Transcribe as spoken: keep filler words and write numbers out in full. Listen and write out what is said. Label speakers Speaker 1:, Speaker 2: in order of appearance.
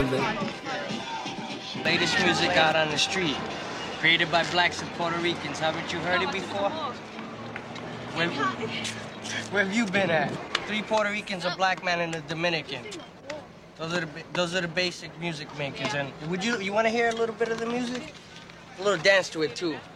Speaker 1: bit.
Speaker 2: Latest music out on the street, created by blacks and Puerto Ricans. Haven't you heard it before? Where, where have you been at? Three Puerto Ricans, a black man, and a Dominican. Those are the those are the basic music makers. And would you you want to hear a little bit of the music? A little dance to it too.